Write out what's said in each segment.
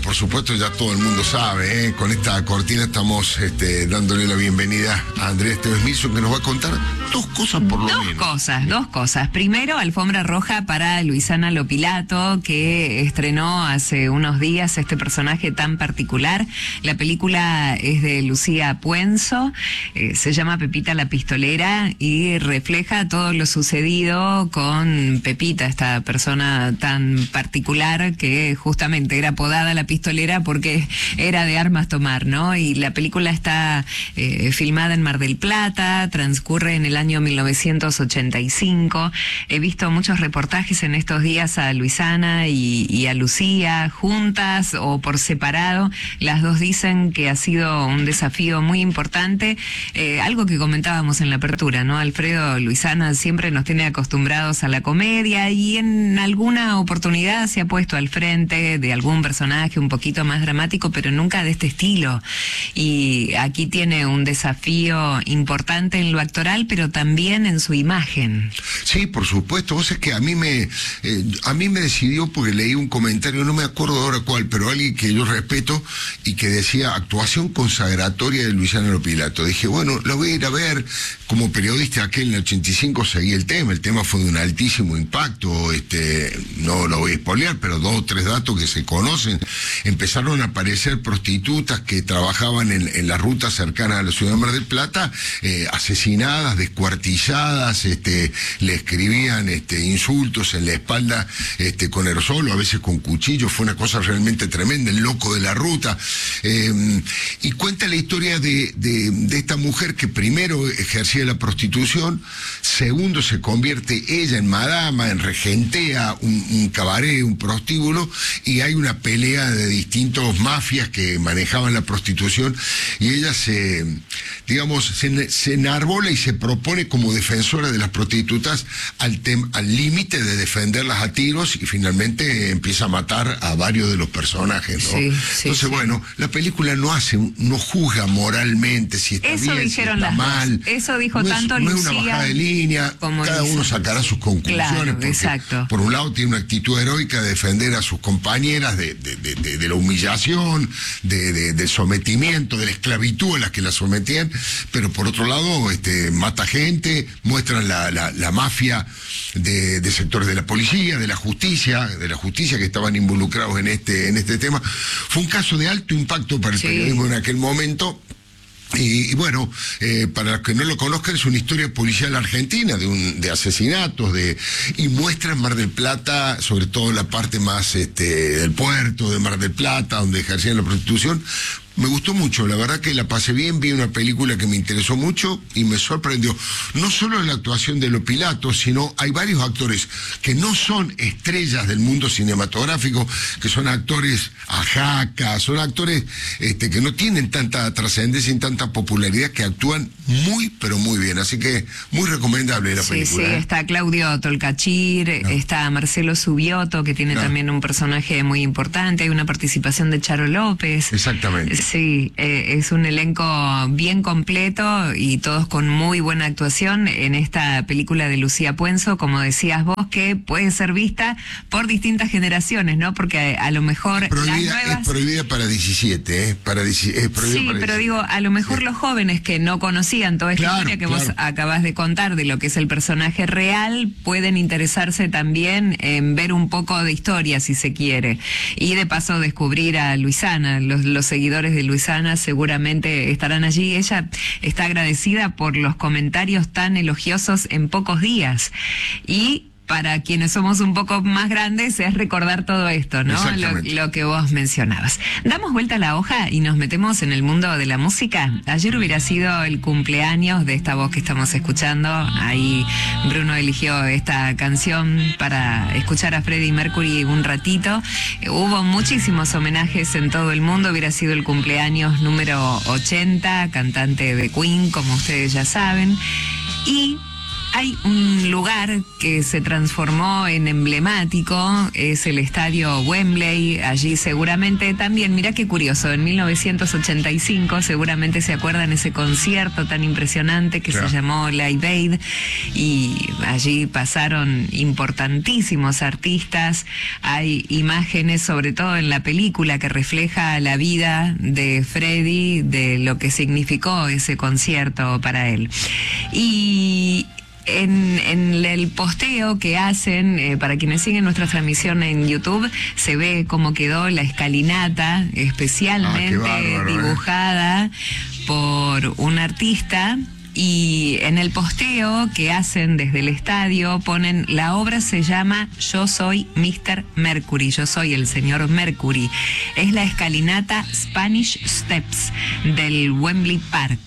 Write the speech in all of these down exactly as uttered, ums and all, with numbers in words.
por supuesto ya todo el mundo sabe, ¿eh? Con esta cortina estamos este, dándole la bienvenida a Andrea Esteves Milson, que nos va a contar dos cosas por lo dos menos. Dos cosas, dos cosas. Primero, alfombra roja para Luisana Lopilato, que estrenó hace unos días este personaje tan particular. La película es de Lucía Puenzo, eh, se llama Pepita la Pistolera y refleja todo lo sucedido con Pepita, esta persona tan particular que justamente era apodada la pistolera porque era de armas tomar, ¿no? Y la película está eh, filmada en Mar del Plata, transcurre en el año mil novecientos ochenta y cinco. He visto muchos reportajes en estos días a Luisana y, y a Lucía juntas o por separado. Las dos dicen que ha sido un desafío muy importante, eh, algo que comentábamos en la apertura, ¿no? Alfredo, Luisana siempre nos tiene acostumbrados a la comedia y en alguna oportunidad se ha puesto al frente de algún personaje un poquito más dramático, pero nunca de este estilo. Y aquí tiene un desafío importante en lo actoral, pero también en su imagen. Sí, por supuesto. Vos es que a mí me eh, a mí me decidió porque leí un comentario, no me acuerdo ahora cuál, pero alguien que yo respeto y que decía actuación consagratoria de Luisana Lopilato. Dije, bueno, lo voy a ir a ver. Como periodista aquel en el ochenta y cinco seguí el tema. El tema fue de un altísimo impacto. Este, no lo voy a spoilear, pero dos o tres datos que se conocen. Empezaron a aparecer prostitutas que trabajaban en, en la ruta cercana a la ciudad de Mar del Plata, eh, asesinadas, descuartizadas, este, le escribían este, insultos en la espalda este, con aerosol, a veces con cuchillo. Fue una cosa realmente tremenda, el loco de la ruta. Eh, y cuenta la historia de, de, de esta mujer que primero ejercía la prostitución, segundo se convierte ella en madama, en regentea un, un cabaret, un prostíbulo, y hay una pelea de distintos mafias que manejaban la prostitución, y ella se, digamos, se, se enarbola y se propone como defensora de las prostitutas al al límite de defenderlas a tiros, y finalmente empieza a matar a varios de los personajes, ¿no? Sí, sí, Entonces, sí. bueno, la película no hace, no juzga moralmente si está Eso bien, dijeron si está las mal. dos. Eso dijo no tanto es, no Lucía es una bajada de línea, como cada uno Luisa. sacará sus conclusiones. Claro, porque, exacto. por un lado, tiene una actitud heroica de defender a sus compañeras de, de, de, de, de la humillación, de, de, del sometimiento, de la esclavitud a las que la sometían, pero por otro lado, este, mata gente, muestran la, la, la mafia de, de sectores de la policía, de la justicia, de la justicia que estaban involucrados en este, en este tema. Fue un caso de alto impacto para el sí. periodismo en aquel momento. Y, y bueno, eh, para los que no lo conozcan, es una historia policial argentina de, un, de asesinatos, de y muestra en Mar del Plata, sobre todo la parte más este, del puerto de Mar del Plata, donde ejercían la prostitución. Me gustó mucho, la verdad que la pasé bien, vi una película que me interesó mucho y me sorprendió. No solo la actuación de Lopilato, sino hay varios actores que no son estrellas del mundo cinematográfico, que son actores ajacas, son actores este, que no tienen tanta trascendencia y tanta popularidad, que actúan muy, pero muy bien. Así que muy recomendable la sí, película. Sí, ¿eh? Está Claudio Tolcachir, no. Está Marcelo Subioto, que tiene no. también un personaje muy importante, hay una participación de Charo López. Exactamente. Sí, eh, es un elenco bien completo y todos con muy buena actuación en esta película de Lucía Puenzo, como decías vos, que puede ser vista por distintas generaciones, ¿no? Porque a, a lo mejor prohibida, las nuevas... es prohibida para diecisiete, ¿eh? Para dieci... es prohibida sí, para pero diecisiete. digo, a lo mejor sí. los jóvenes que no conocían toda esta claro, historia que claro. vos acabás de contar de lo que es el personaje real, pueden interesarse también en ver un poco de historia, si se quiere, y de paso descubrir a Luisana. Los, los seguidores de Luisana seguramente estarán allí. Ella está agradecida por los comentarios tan elogiosos en pocos días, y para quienes somos un poco más grandes es recordar todo esto, ¿no? Lo, lo que vos mencionabas. Damos vuelta a la hoja y nos metemos en el mundo de la música. Ayer hubiera sido el cumpleaños de esta voz que estamos escuchando. Ahí Bruno eligió esta canción para escuchar a Freddie Mercury un ratito. Hubo muchísimos homenajes en todo el mundo. Hubiera sido el cumpleaños número ochenta, cantante de Queen, como ustedes ya saben. Y Hay un lugar que se transformó en emblemático, es el estadio Wembley. Allí seguramente también, mirá qué curioso, en mil novecientos ochenta y cinco seguramente se acuerdan ese concierto tan impresionante que claro. se llamó Live Aid, y allí pasaron importantísimos artistas. Hay imágenes, sobre todo en la película, que refleja la vida de Freddie, de lo que significó ese concierto para él. Y En, en el posteo que hacen, eh, para quienes siguen nuestra transmisión en YouTube, se ve cómo quedó la escalinata, especialmente ah, bárbaro, dibujada eh. por un artista. Y en el posteo que hacen desde el estadio ponen: la obra se llama Yo soy míster Mercury, yo soy el señor Mercury. Es la escalinata Spanish Steps del Wembley Park,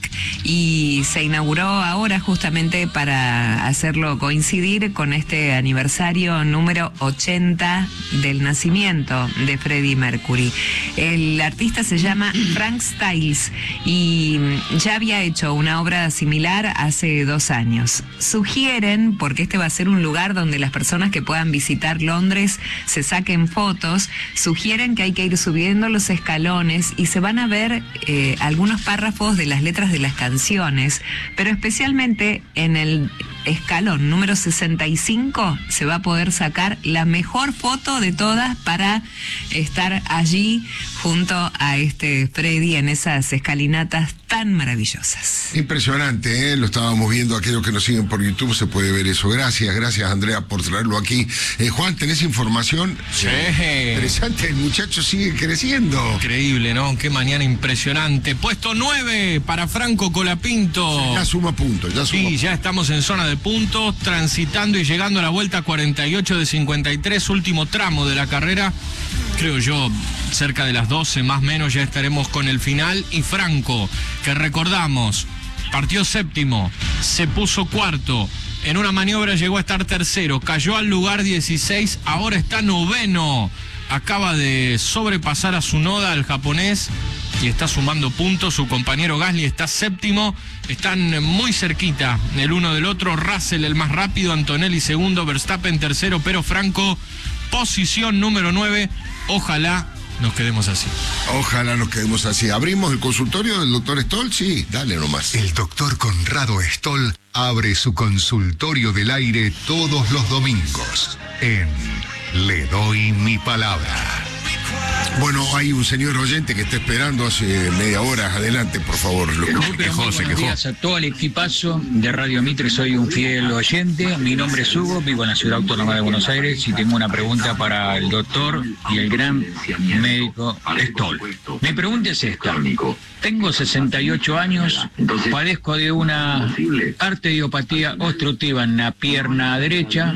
y se inauguró ahora justamente para hacerlo coincidir con este aniversario número ochenta del nacimiento de Freddie Mercury. El artista se llama Frank Styles y ya había hecho una obra similar hace dos años. Sugieren, porque este va a ser un lugar donde las personas que puedan visitar Londres se saquen fotos, sugieren que hay que ir subiendo los escalones y se van a ver eh, algunos párrafos de las letras de las canciones, pero especialmente en el escalón número sesenta y cinco se va a poder sacar la mejor foto de todas para estar allí junto a este Freddie en esas escalinatas tan maravillosas. Impresionante, ¿eh? Lo estábamos viendo, aquellos que nos siguen por YouTube se puede ver eso. Gracias, gracias Andrea por traerlo aquí. Eh, Juan, ¿tenés información? Sí. Interesante, el muchacho sigue creciendo. Increíble, ¿no? Qué mañana impresionante. Puesto nueve para Franco Colapinto. Sí, ya suma puntos, ya suma. Sí, puntos. ya estamos en zona de puntos, transitando y llegando a la vuelta cuarenta y ocho de cincuenta y tres, último tramo de la carrera. Creo yo, cerca de las doce más o menos ya estaremos con el final. Y Franco, que recordamos, partió séptimo, se puso cuarto, en una maniobra llegó a estar tercero, cayó al lugar dieciséis, ahora está noveno. Acaba de sobrepasar a Tsunoda, el japonés, y está sumando puntos. Su compañero Gasly está séptimo. Están muy cerquita el uno del otro. Russell el más rápido, Antonelli segundo, Verstappen tercero, pero Franco, posición número nueve. Ojalá nos quedemos así. Ojalá nos quedemos así. ¿Abrimos el consultorio del doctor Stoll? Sí, dale nomás. El doctor Conrado Stoll abre su consultorio del aire todos los domingos en Le Doy Mi Palabra. Bueno, hay un señor oyente que está esperando hace media hora. Adelante, por favor. Lo quejó, se quejó. Buenos días a todo el equipazo de Radio Mitre. Soy un fiel oyente. Mi nombre es Hugo, vivo en la Ciudad Autónoma de Buenos Aires y tengo una pregunta para el doctor y el gran médico Stoll. Mi pregunta es esta. Tengo sesenta y ocho años, padezco de una arteriopatía obstructiva en la pierna derecha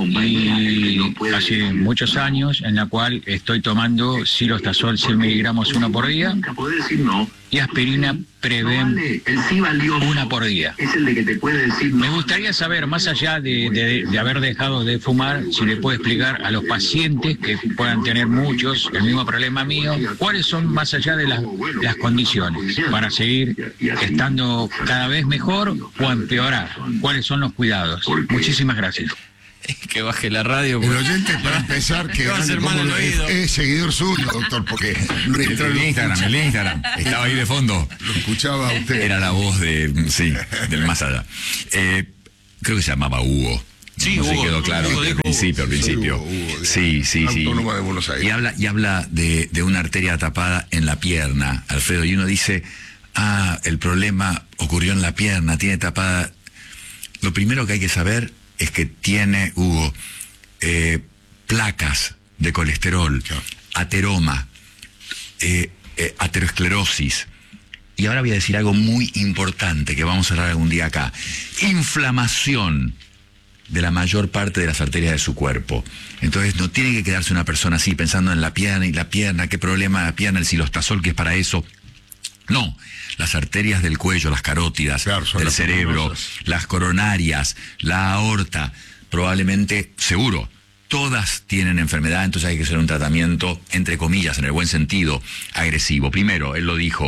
y hace muchos años en la cual estoy tomando Silostazol cien miligramos uno por día y aspirina Prevent una por día. Me gustaría saber, más allá de, de, de haber dejado de fumar, si le puede explicar a los pacientes que puedan tener muchos el mismo problema mío, cuáles son, más allá de las, las condiciones para seguir estando cada vez mejor o empeorar, cuáles son los cuidados. Muchísimas gracias. Que baje la radio. El oyente, para empezar, que va a ser mal al oído. Es, es seguidor suyo, doctor, porque el, el Instagram, el Instagram, estaba ahí de fondo. Lo escuchaba usted. Era la voz de, sí, del más allá. Eh, creo que se llamaba Hugo. Sí, no Hugo, se quedó claro Hugo, al Hugo, principio, al principio. Hugo, Hugo, sí, sí, sí. Autónoma de Buenos Aires. Y habla, y habla de, de una arteria tapada en la pierna, Alfredo, y uno dice, ah, el problema ocurrió en la pierna, tiene tapada. Lo primero que hay que saber es que tiene, Hugo, eh, placas de colesterol, claro. ateroma, eh, eh, aterosclerosis. Y ahora voy a decir algo muy importante que vamos a hablar algún día acá. Inflamación de la mayor parte de las arterias de su cuerpo. Entonces no tiene que quedarse una persona así pensando en la pierna y la pierna, qué problema la pierna, el silostazol que es para eso. No, las arterias del cuello, las carótidas, claro, del cerebro, las coronarias, la aorta, probablemente, seguro, todas tienen enfermedad, entonces hay que hacer un tratamiento, entre comillas, en el buen sentido, agresivo. Primero, él lo dijo,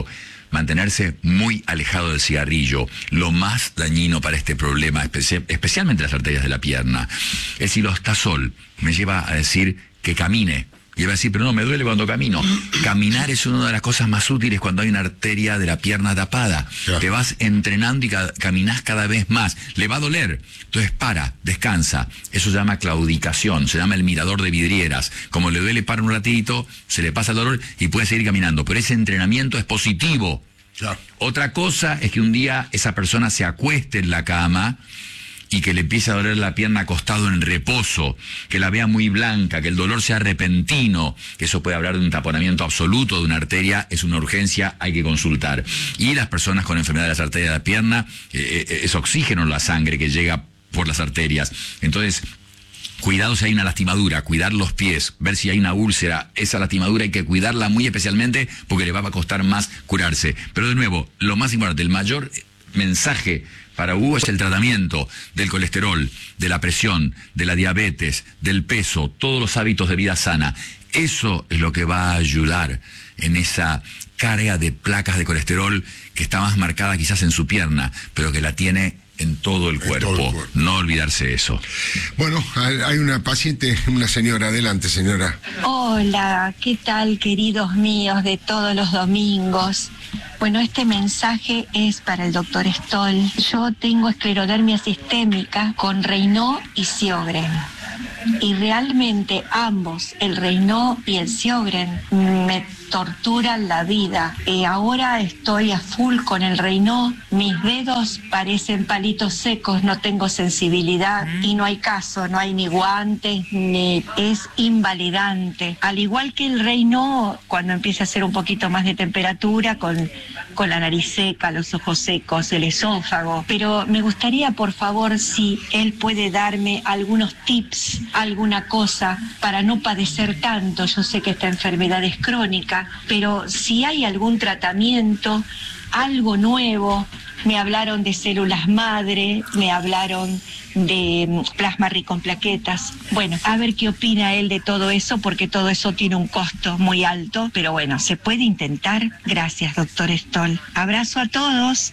mantenerse muy alejado del cigarrillo, lo más dañino para este problema, especi- especialmente las arterias de la pierna. El silostazol me lleva a decir que camine. Y va a decir, pero no, me duele cuando camino. Caminar es una de las cosas más útiles cuando hay una arteria de la pierna tapada. Claro. Te vas entrenando y ca- caminás cada vez más. Le va a doler. Entonces para, descansa. Eso se llama claudicación, se llama el mirador de vidrieras. Como le duele, para un ratito, se le pasa el dolor y puede seguir caminando. Pero ese entrenamiento es positivo. Claro. Otra cosa es que un día esa persona se acueste en la cama y que le empiece a doler la pierna acostado en reposo, que la vea muy blanca, que el dolor sea repentino, que eso puede hablar de un taponamiento absoluto de una arteria, es una urgencia, hay que consultar. Y las personas con enfermedad de las arterias de la pierna, eh, es oxígeno en la sangre que llega por las arterias. Entonces, cuidado si hay una lastimadura, cuidar los pies, ver si hay una úlcera, esa lastimadura hay que cuidarla muy especialmente porque le va a costar más curarse. Pero de nuevo, lo más importante, el mayor mensaje para Hugo es el tratamiento del colesterol, de la presión, de la diabetes, del peso, todos los hábitos de vida sana. Eso es lo que va a ayudar en esa carga de placas de colesterol que está más marcada quizás en su pierna, pero que la tiene en todo el cuerpo. Todo el cuerpo. No olvidarse eso. Bueno, hay una paciente, una señora. Adelante, señora. Hola, ¿qué tal, queridos míos de todos los domingos? Bueno, este mensaje es para el doctor Stoll. Yo tengo esclerodermia sistémica con Raynaud y Sjögren. Y realmente ambos, el Raynaud y el Sjögren, me torturan la vida. Eh, ahora estoy a full con el Raynaud. Mis dedos parecen palitos secos, no tengo sensibilidad y no hay caso, no hay ni guantes, ni es invalidante. Al igual que el Raynaud, cuando empieza a hacer un poquito más de temperatura, con, con la nariz seca, los ojos secos, el esófago. Pero me gustaría, por favor, si él puede darme algunos tips, alguna cosa para no padecer tanto. Yo sé que esta enfermedad es crónica, pero si hay algún tratamiento, algo nuevo. Me hablaron de células madre, me hablaron de plasma rico en plaquetas. Bueno, a ver qué opina él de todo eso, porque todo eso tiene un costo muy alto, pero bueno, se puede intentar. Gracias, doctor Stoll. Abrazo a todos.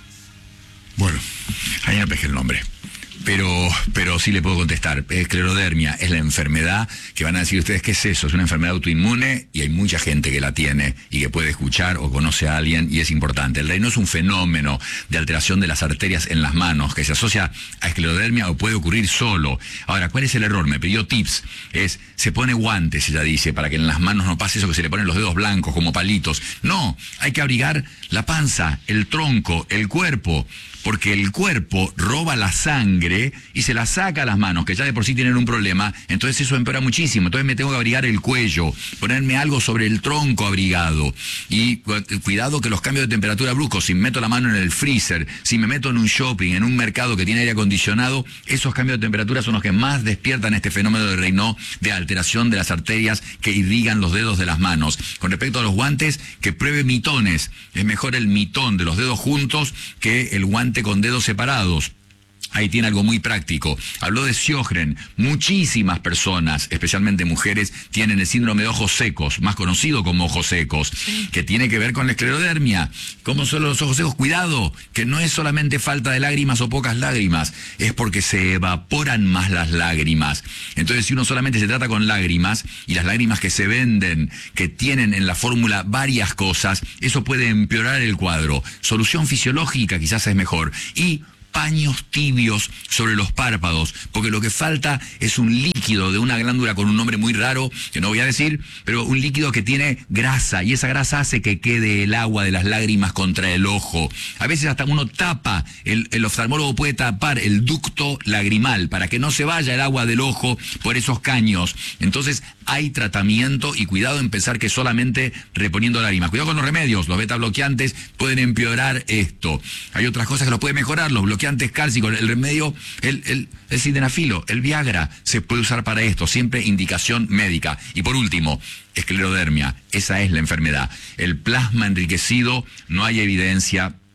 Bueno, ahí me pesqué el nombre. Pero, pero sí le puedo contestar. Esclerodermia es la enfermedad que van a decir ustedes, ¿qué es eso? Es una enfermedad autoinmune y hay mucha gente que la tiene y que puede escuchar o conoce a alguien y es importante. El Raynaud es un fenómeno de alteración de las arterias en las manos que se asocia a esclerodermia o puede ocurrir solo. Ahora, ¿cuál es el error? Me pidió tips. Es, se pone guantes, ella dice, para que en las manos no pase eso que se le ponen los dedos blancos como palitos. No, hay que abrigar la panza, el tronco, el cuerpo, porque el cuerpo roba la sangre y se la saca a las manos, que ya de por sí tienen un problema, entonces eso empeora muchísimo. Entonces me tengo que abrigar el cuello, ponerme algo sobre el tronco abrigado. Y cuidado que los cambios de temperatura bruscos, si meto la mano en el freezer, si me meto en un shopping, en un mercado que tiene aire acondicionado, esos cambios de temperatura son los que más despiertan este fenómeno de Raynaud, de alteración de las arterias que irrigan los dedos de las manos. Con respecto a los guantes, que pruebe mitones. Es mejor el mitón de los dedos juntos que el guante con dedos separados. Ahí tiene algo muy práctico. Habló de Sjögren. Muchísimas personas, especialmente mujeres, tienen el síndrome de ojos secos, más conocido como ojos secos, sí, que tiene que ver con la esclerodermia. ¿Cómo son los ojos secos? Cuidado, que no es solamente falta de lágrimas o pocas lágrimas, es porque se evaporan más las lágrimas. Entonces, si uno solamente se trata con lágrimas, y las lágrimas que se venden, que tienen en la fórmula varias cosas, eso puede empeorar el cuadro. Solución fisiológica quizás es mejor. Y paños tibios sobre los párpados, porque lo que falta es un líquido de una glándula con un nombre muy raro, que no voy a decir, pero un líquido que tiene grasa, y esa grasa hace que quede el agua de las lágrimas contra el ojo. A veces hasta uno tapa, el, el oftalmólogo puede tapar el ducto lagrimal para que no se vaya el agua del ojo por esos caños. Entonces hay tratamiento y cuidado en pensar que solamente reponiendo lágrimas. Cuidado con los remedios, los beta bloqueantes pueden empeorar esto. Hay otras cosas que lo pueden mejorar, los bloqueantes cálcicos, el remedio, el, el, el sildenafilo, el Viagra, se puede usar para esto, siempre indicación médica. Y por último, esclerodermia, esa es la enfermedad. El plasma enriquecido, no hay evidencia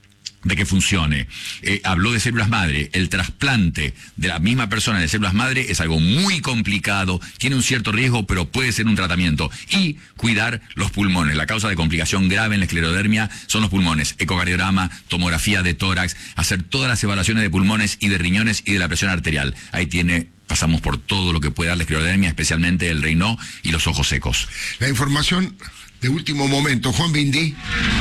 de que funcione. Eh, habló de células madre. El trasplante de la misma persona de células madre es algo muy complicado, tiene un cierto riesgo, pero puede ser un tratamiento. Y cuidar los pulmones. La causa de complicación grave en la esclerodermia son los pulmones. Ecocardiograma, tomografía de tórax, hacer todas las evaluaciones de pulmones y de riñones y de la presión arterial. Ahí tiene... Pasamos por todo lo que puede dar la esclerodermia, especialmente el Raynaud y los ojos secos. La información de último momento, Juan Bindi.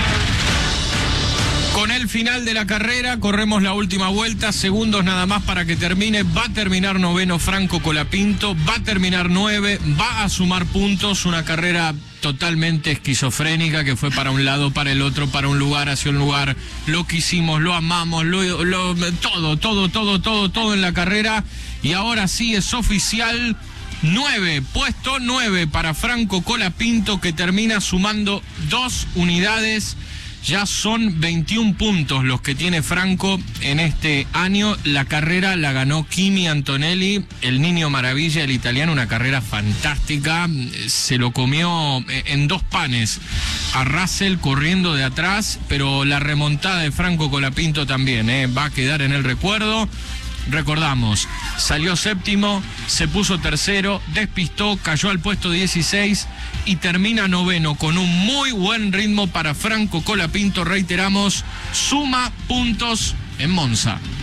Con el final de la carrera, corremos la última vuelta, segundos nada más para que termine. Va a terminar noveno Franco Colapinto, va a terminar nueve, va a sumar puntos. Una carrera totalmente esquizofrénica que fue para un lado, para el otro, para un lugar, hacia un lugar. Lo quisimos, lo amamos, lo, lo, todo, todo, todo, todo, todo en la carrera. Y ahora sí es oficial. Nueve, puesto nueve para Franco Colapinto, que termina sumando dos unidades. Ya son veintiún puntos los que tiene Franco en este año. La carrera la ganó Kimi Antonelli, el niño maravilla, el italiano, una carrera fantástica. Se lo comió en dos panes a Russell corriendo de atrás, pero la remontada de Franco Colapinto también eh, va a quedar en el recuerdo. Recordamos, salió séptimo, se puso tercero, despistó, cayó al puesto dieciséis y termina noveno con un muy buen ritmo para Franco Colapinto. Reiteramos, suma puntos en Monza.